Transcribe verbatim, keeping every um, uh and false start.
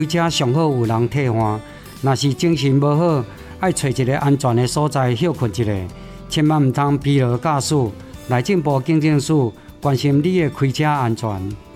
开车上好有人替换，若是精神无好，爱找一个安全的所在休困一下，千万唔通疲劳驾驶。内政部警政署关心你的开车安全。